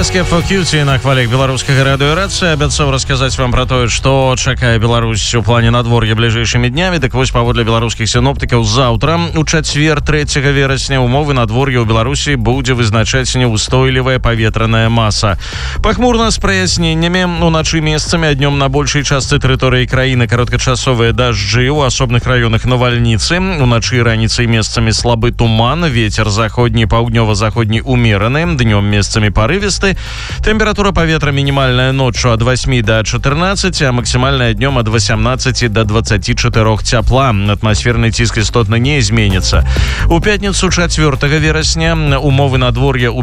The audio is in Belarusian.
Скеф-Кьюти на хвалях беларускага радыёрацыі абяцаў расказаць вам пра тое, што чакае Беларусь у плане надвор'я бліжэйшымі днямі. Так вось, паводле беларускіх сіноптыкаў, заўтра, у чацвер 3 верасня, умовы надвор'я ў Беларусі будзе вызначаць неўстойлівая паветраная маса. Пахмурна з праясненнямі, уначы месцамі, а днём на большай частцы тэрыторыі краіны кароткачасовыя дажджы, у асобных раёнах навальніцы, уначы і раніцай месцамі слабы туман, вецер заходні, паўднёва-заходні умераны, днём месцамі порывисты. Температура паветра минимальная ночью от 8 до 14, а максимальная днем от 18 до 24 тепла. Атмосферный ціск істотна не изменится. У пятницу 4 верасня умовы надвор'я у